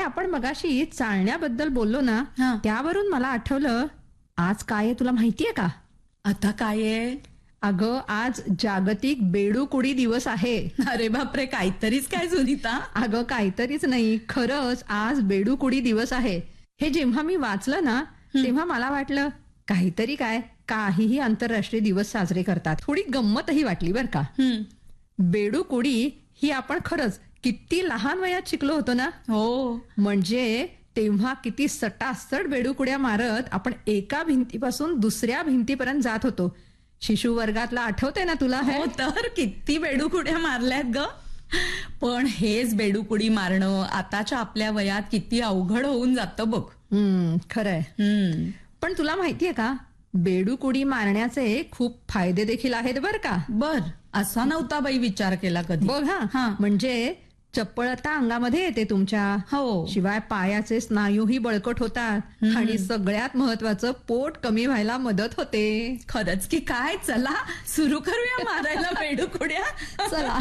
आपण मगाशी चालण्याबद्दल बोललो ना, त्यावरून मला आठवलं, आज काय आहे तुला माहितीये का? आता काय आहे? अगं, आज जागतिक बेडूकुडी दिवस आहे. अरे बापरे, काहीतरीच काय सुनीता? अगं, काहीतरीच नाही, खरंच आज बेडूकुडी दिवस आहे. हे जेव्हा मी वाचलं ना, तेव्हा मला वाटलं काहीतरी काय, काहीही आंतरराष्ट्रीय दिवस साजरे करतात. थोडी गंमतही वाटली बर का. बेडूकुडी ही आपण खरंच किती लहान वयात शिकलो होतो ना. हो, म्हणजे तेव्हा किती सटासट बेडूकुड्या मारत आपण एका भिंतीपासून दुसऱ्या भिंतीपर्यंत जात होतो. शिशु वर्गातला आठवतंय ना तुला? हो तर किती बेडूकुड्या मारल्यात ग. पण हेच बेडूकुडी मारणं आताच्या आपल्या वयात किती अवघड होऊन जातं बघ. खरंय. पण तुला माहितीये का, बेडूकुडी मारण्याचे खूप फायदे देखील आहेत बर का. बर, असा नव्हता बाई विचार केला कधी. बघ हा, म्हणजे चपळता अंगामध्ये येते तुमच्या. हो, शिवाय पायाचे स्नायूही बळकट होतात आणि सगळ्यात महत्वाचं, पोट कमी व्हायला मदत होते. खरंच की काय? चला सुरू करूया मारायला बेडूकुड्या. चला.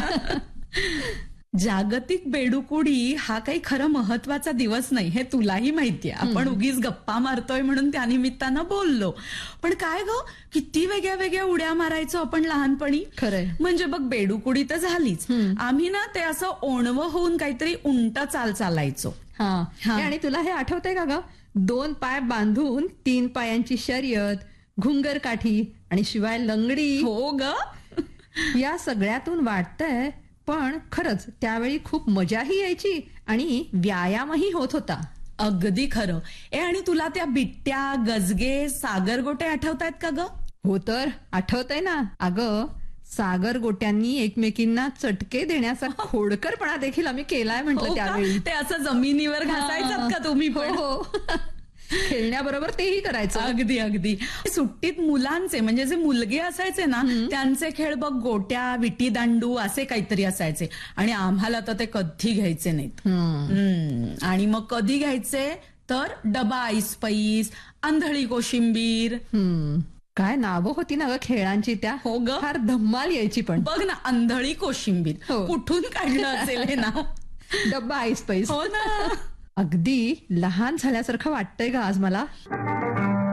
जागतिक बेडूकुडी हा काही खरं महत्वाचा दिवस नाही, हे तुलाही माहितीये. आपण उगीच गप्पा मारतोय म्हणून त्या निमित्तानं बोललो. पण काय ग, किती वेगळ्या वेगळ्या उड्या मारायचो आपण लहानपणी. खरंय. म्हणजे बघ, बेडूकुडी तर झालीच, आम्ही ना ते असं ओणवं होऊन काहीतरी उंट चालायचो. आणि तुला हे आठवतंय का ग, 2 पाय बांधून 3 पायांची शर्यत, घुंगर काठी आणि शिवाय लंगडी. हो ग, या सगळ्यातून वाटतंय, पण खरंच त्यावेळी खूप मजाही यायची आणि व्यायामही होत होता. अगदी खरं. आणि तुला त्या बिट्ट्या, गजगे, सागरगोटे आठवतायत का ग? हो तर, आठवतंय ना. अगं, सागरगोट्यांनी एकमेकींना चटके देण्याचा खोडकरपणा देखील आम्ही केलाय म्हटलं त्यावेळी. ते असं जमिनीवर घासायचं का तुम्ही? हो, खेळण्याबरोबर तेही करायचं. अगदी अगदी. सुट्टीत मुलांचे, म्हणजे जे मुलगे असायचे ना, त्यांचे खेळ बघ, गोट्या, विटी दांडू असे काहीतरी असायचे. आणि आम्हाला तर ते कधी घ्यायचे नाहीत. आणि मग कधी घ्यायचे तर डबा ऐस पैस, आंधळी कोशिंबीर. काय नावं होती ना ग खेळांची त्या. हो ग, फार धम्माल यायची. पण बघ ना, आंधळी कोशिंबीर कुठून काढलं असेल हे नाव? डब्बा ऐस पैस. हो ना. अगदी लहान झाल्यासारखं वाटतंय का आज मला.